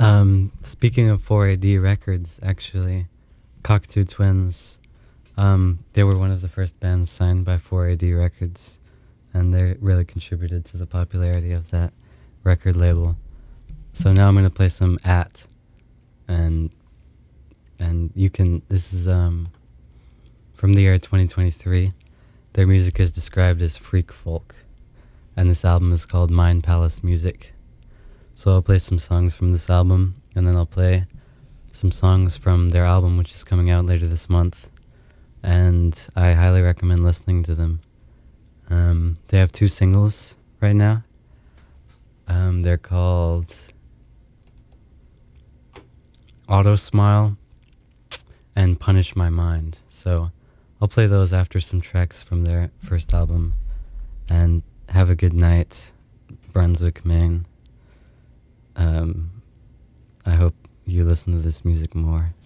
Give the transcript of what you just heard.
Speaking of 4AD Records, actually, Cockatoo Twins, they were one of the first bands signed by 4AD Records, and they really contributed to the popularity of that record label. So now I'm going to play some At, and you can, this is from the year 2023. Their music is described as freak folk, and this album is called Mind Palace Music. So I'll play some songs from this album, and then I'll play some songs from their album, which is coming out later this month, and I highly recommend listening to them. They have 2 singles right now. They're called Auto Smile and Punish My Mind. So I'll play those after some tracks from their first album. And have a good night, Brunswick, Maine. I hope you listen to this music more.